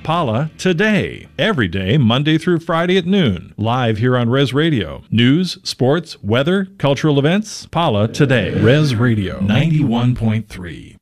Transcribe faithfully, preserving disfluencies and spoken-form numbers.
Pala Today. Every day, Monday through Friday at noon. Live here on Res Radio. News, sports, weather, cultural events. Pala Today. Res Radio ninety-one point three.